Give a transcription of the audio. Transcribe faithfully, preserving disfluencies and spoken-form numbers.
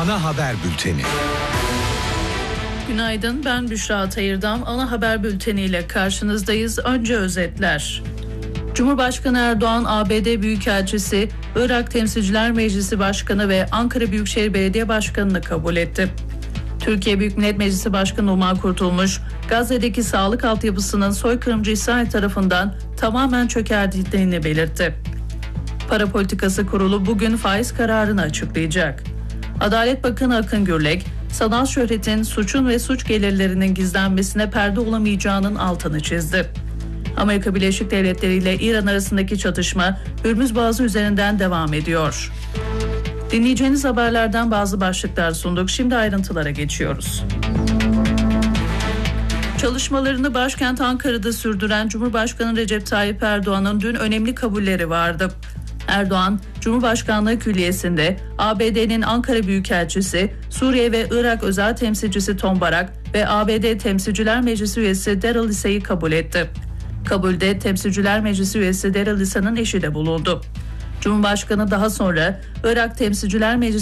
Ana Haber Bülteni. Günaydın, ben Büşra Atayırdam. Ana Haber Bülteni ile karşınızdayız. Önce özetler. Cumhurbaşkanı Erdoğan, A B D Büyükelçisi, Irak Temsilciler Meclisi Başkanı ve Ankara Büyükşehir Belediye Başkanı'nı kabul etti. Türkiye Büyük Millet Meclisi Başkanı Numan Kurtulmuş, Gazze'deki sağlık altyapısının soykırımcı İsrail tarafından tamamen çökertildiğini belirtti. Para Politikası Kurulu bugün faiz kararını açıklayacak. Adalet Bakanı Akın Gürlek, sanal şöhretin suçun ve suç gelirlerinin gizlenmesine perde olamayacağının altını çizdi. Amerika Birleşik Devletleri ile İran arasındaki çatışma Hürmüz Boğazı üzerinden devam ediyor. Dinleyeceğiniz haberlerden bazı başlıklar sunduk. Şimdi ayrıntılara geçiyoruz. Çalışmalarını başkent Ankara'da sürdüren Cumhurbaşkanı Recep Tayyip Erdoğan'ın dün önemli kabulleri vardı. Erdoğan, Cumhurbaşkanlığı Külliyesi'nde A B D'nin Ankara Büyükelçisi, Suriye ve Irak Özel Temsilcisi Tom Barak ve A B D Temsilciler Meclisi üyesi Daryl Issa'yı kabul etti. Kabulde Temsilciler Meclisi üyesi Daryl Issa'nın eşi de bulundu. Cumhurbaşkanı daha sonra Irak Temsilciler Meclisi